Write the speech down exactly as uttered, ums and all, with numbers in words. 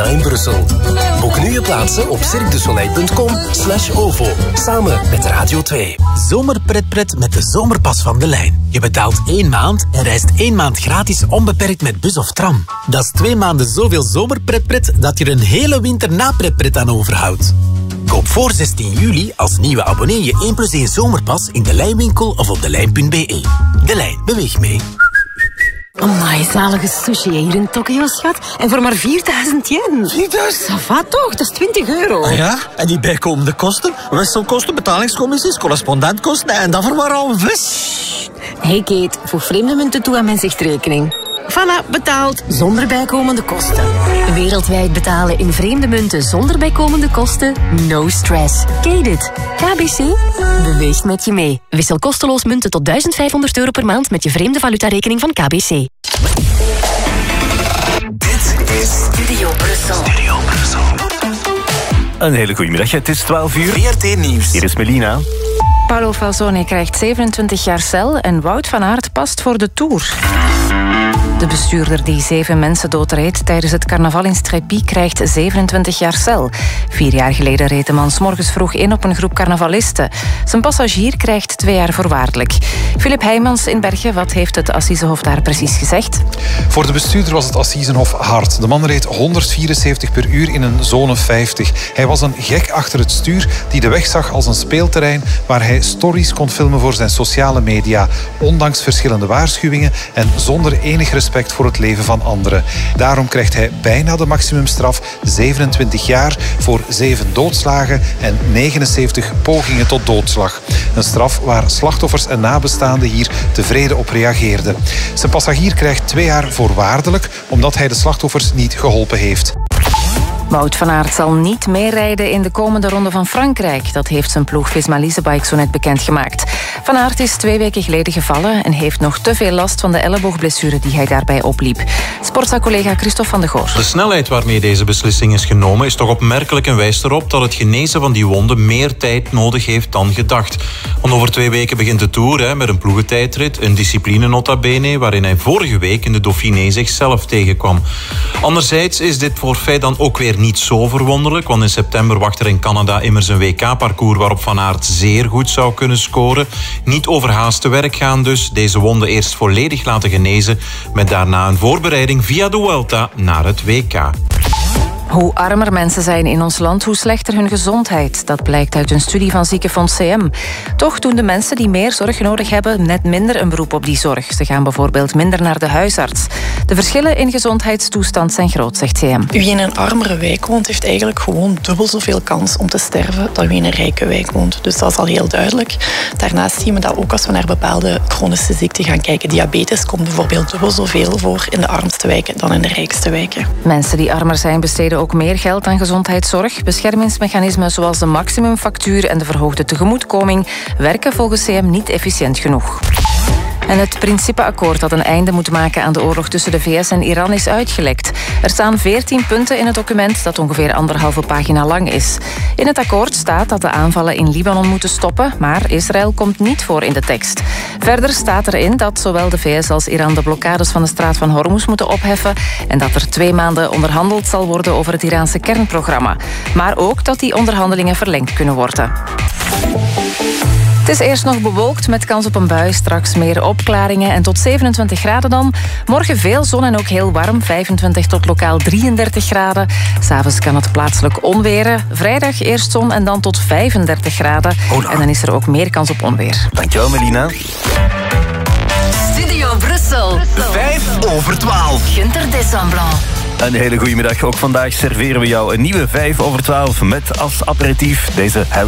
Melina in Brussel. Boek nu je plaatsen op cirquedusoleil.com slash ovo. Samen met Radio twee. Zomerpretpret met de zomerpas van De Lijn. Je betaalt één maand en reist één maand gratis onbeperkt met bus of tram. Dat is twee maanden zoveel zomerpretpret dat je er een hele winter napretpret aan overhoudt. Koop voor zestien juli als nieuwe abonnee je één plus één zomerpas in de Lijnwinkel of op delijn punt be. De Lijn, beweeg mee. Amai, zalige sushi hier in Tokio, schat. En voor maar vierduizend yen. vierduizend? Ça va toch? Dat is twintig euro. Ah ja? En die bijkomende kosten? Wisselkosten, betalingscommissies, correspondentkosten en dat voor maar al vis. Hey Kate, voeg vreemde munten toe aan mijn zichtrekening. Voilà, betaald zonder bijkomende kosten. Wereldwijd betalen in vreemde munten zonder bijkomende kosten? No stress. Ken dit? K B C beweegt met je mee. Wissel kosteloos munten tot duizend vijfhonderd euro per maand met je vreemde valutarekening van K B C. Dit is Studio Brussel. Studio Brussel. Een hele goede middag. Het is twaalf uur. V R T Nieuws. Hier is Melina. Paolo Falzone krijgt zevenentwintig jaar cel en Wout van Aert past voor de Tour. De bestuurder die zeven mensen doodreed tijdens het carnaval in Strépy krijgt zevenentwintig jaar cel. Vier jaar geleden reed de man 's morgens vroeg in op een groep carnavalisten. Zijn passagier krijgt twee jaar voorwaardelijk. Filip Heijmans in Bergen, wat heeft het Assisehof daar precies gezegd? Voor de bestuurder was het Assisehof hard. De man reed honderdvierenzeventig per uur in een zone vijftig. Hij was een gek achter het stuur die de weg zag als een speelterrein waar hij stories kon filmen voor zijn sociale media, ondanks verschillende waarschuwingen en zonder enig respect voor het leven van anderen. Daarom krijgt hij bijna de maximumstraf, zevenentwintig jaar voor zeven doodslagen en negenenzeventig pogingen tot doodslag. Een straf waar slachtoffers en nabestaanden hier tevreden op reageerden. Zijn passagier krijgt twee jaar voorwaardelijk, omdat hij de slachtoffers niet geholpen heeft. Wout van Aert zal niet meerijden in de komende ronde van Frankrijk. Dat heeft zijn ploeg Visma Leasebike zo net bekendgemaakt. Van Aert is twee weken geleden gevallen en heeft nog te veel last van de elleboogblessure die hij daarbij opliep. Sportza-collega Christophe van de Goor. De snelheid waarmee deze beslissing is genomen is toch opmerkelijk en wijst erop dat het genezen van die wonden meer tijd nodig heeft dan gedacht. Want over twee weken begint de Tour hè, met een ploegentijdrit, een discipline nota bene, waarin hij vorige week in de Dauphiné zichzelf tegenkwam. Anderzijds is dit forfait dan ook weer niet zo verwonderlijk, want in september wacht er in Canada immers een W K-parcours waarop Van Aert zeer goed zou kunnen scoren. Niet overhaast te werk gaan dus, deze wonden eerst volledig laten genezen, met daarna een voorbereiding via de Vuelta naar het W K. Hoe armer mensen zijn in ons land, hoe slechter hun gezondheid. Dat blijkt uit een studie van Ziekenfonds C M. Toch doen de mensen die meer zorg nodig hebben net minder een beroep op die zorg. Ze gaan bijvoorbeeld minder naar de huisarts. De verschillen in gezondheidstoestand zijn groot, zegt C M. Wie in een armere wijk woont, heeft eigenlijk gewoon dubbel zoveel kans om te sterven dan wie in een rijke wijk woont. Dus dat is al heel duidelijk. Daarnaast zien we dat ook als we naar bepaalde chronische ziekten gaan kijken. Diabetes komt bijvoorbeeld dubbel zoveel voor in de armste wijken dan in de rijkste wijken. Mensen die armer zijn besteden ook meer geld aan gezondheidszorg. Beschermingsmechanismen zoals de maximumfactuur en de verhoogde tegemoetkoming werken volgens C M niet efficiënt genoeg. En het Principe-akkoord dat een einde moet maken aan de oorlog tussen de V S en Iran is uitgelekt. Er staan veertien punten in het document dat ongeveer anderhalve pagina lang is. In het akkoord staat dat de aanvallen in Libanon moeten stoppen, maar Israël komt niet voor in de tekst. Verder staat erin dat zowel de V S als Iran de blokkades van de straat van Hormuz moeten opheffen en dat er twee maanden onderhandeld zal worden over het Iraanse kernprogramma. Maar ook dat die onderhandelingen verlengd kunnen worden. Het is eerst nog bewolkt met kans op een bui, straks meer opklaringen en tot zevenentwintig graden dan. Morgen veel zon en ook heel warm, vijfentwintig tot lokaal drieëndertig graden. 'S Avonds kan het plaatselijk onweren. Vrijdag eerst zon en dan tot vijfendertig graden. Hola. En dan is er ook meer kans op onweer. Dankjewel, Melina. Studio Brussel. Vijf over twaalf. Gunther Desamplan. Een hele goede middag. Ook vandaag serveren we jou een nieuwe vijf over twaalf met als aperitief deze